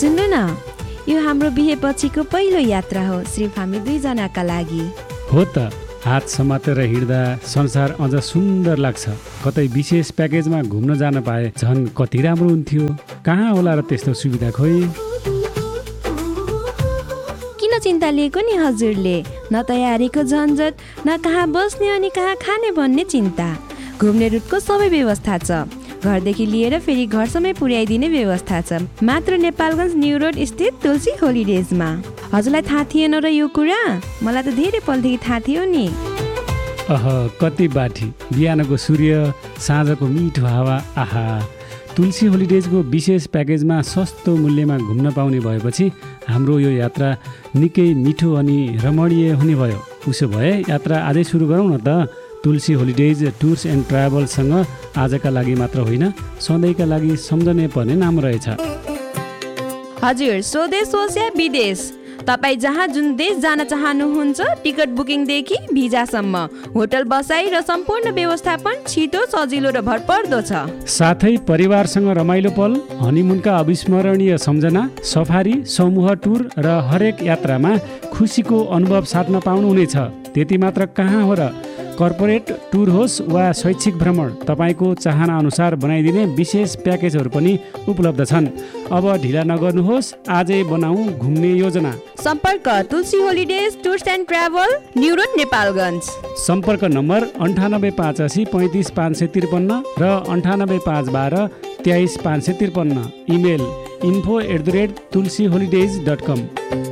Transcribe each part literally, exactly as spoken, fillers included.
सुन्नु न, यो हाम्रो बिहेपछिको पहिलो यात्रा हो, सिर्फ हामी दुईजनाका लागि। हो त, हात समातेर हिँड्दा संसार अझ सुन्दर लाग्छ। कतै विशेष प्याकेजमा घुम्न जान पाए झन् कति राम्रो हुन्थ्यो। कहाँ होला र त्यस्तो सुविधा खोइ। किन चिन्ता लिएको नि हजुरले? न तयारीको झन्झट, न कहाँ बस्ने अनि कहाँ खाने भन्ने चिन्ता। घुम्ने रुटको सबै व्यवस्था छ। घरदेखि लिएर फेरि घरसम्म पुर्याइदिने व्यवस्था छ, मात्र नेपालगञ्ज न्यू रोड स्थित तुलसी होलिडेजमा। हजुरलाई थाहा थिएन र यो कुरा? मलाई त धेरै पलदेखि थाहा थियो नि। अह, कति बाठी, बिहानको सूर्य, साँझको मिठो हावा। आहा, तुलसी होलिडेजको विशेष प्याकेजमा सस्तो मूल्यमा घुम्न पाउने भएपछि हाम्रो यो यात्रा निकै मिठो अनि रमणीय हुने भयो। उसो भए यात्रा आजै सुरु गरौँ न त। तुलसी होलिडेज टुर्स एन्ड ट्राभल्ससँग आजका लागि मात्र होइन, सधैँका लागि सम्झने पर्ने नाम रहेछ। हजुर, स्वदेश होस् या विदेश, तपाईँ जहाँ जुन देश जान चाहनुहुन्छ, टिकट बुकिङदेखि भिजासम्म, होटल बसाई र सम्पूर्ण व्यवस्थापन छिटो, सजिलो र भरपर्दो छ। साथै परिवारसँग रमाइलो पल, हनिमुनका अविस्मरणीय सम्झना, सफारी, समूह टुर र हरेक यात्रामा खुसीको अनुभव साट्न पाउनुहुनेछ। त्यति मात्र कहाँ हो र, कर्पोरेट टुर होस् वा शैक्षिक भ्रमण, तपाईँको चाहना अनुसार बनाइदिने विशेष प्याकेजहरू पनि उपलब्ध छन्। अब ढिला नगर्नुहोस्, आजै बनाऊ घुम्ने योजना। सम्पर्क तुलसी holidays tours and travel, new road, Nepalgunj. सम्पर्क नम्बर अन्ठानब्बे पाँच असी पैँतिस पाँच सय त्रिपन्न र अन्ठानब्बे पाँच बाह्र तेइस पाँच सय त्रिपन्न। Email info at the rate Tulsi holidays dot कम।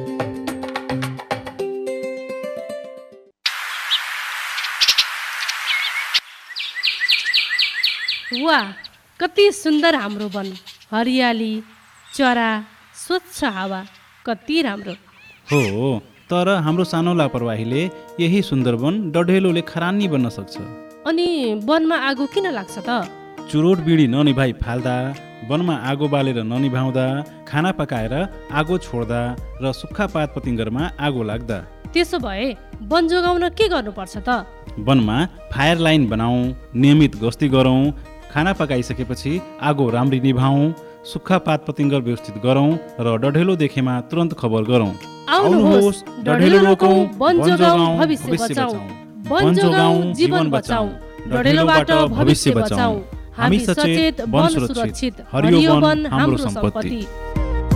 वाह, कति सुन्दर हाम्रो वन, हरियाली, चरा, स्वच्छ हावा, कति राम्रो हो। तर हाम्रो सानो लापरवाहीले यही सुन्दर वन डढेलोले खरानी बन्न सक्छ। अनि वनमा आगो किन लाग्छ त? चुरोट बिडी ननिभाइ फाल्दा, वनमा आगो बालेर ननिभाउँदा, खाना पकाएर आगो छोड्दा र सुक्खा पात पतिङ्गरमा आगो लाग्दा। त्यसो भए वन जोगाउन के गर्नुपर्छ त? वनमा फायर लाइन बनाऊ, नियमित गस्ती गरौँ, खाना पकाइसकेपछि आगो राम्ररी निभाऊ, सुक्खा पात पतिङ्गर व्यवस्थित गरौँ र डढेलो देखेमा तुरन्त खबर गरौँ। आउनुहोस्, डढेलो रोकौँ, वन जोगाउँ, भविष्य बचाउँ। वन जोगाउँ, जीवन बचाउँ, डढेलोबाट भविष्य बचाउँ। हामी सचेत, वन सुरक्षित, हरियो वन हाम्रो सम्पत्ति।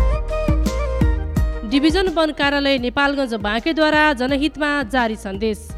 डिभिजन वन कार्यालय नेपालगञ्ज बाँकेद्वारा जनहितमा जारी सन्देश।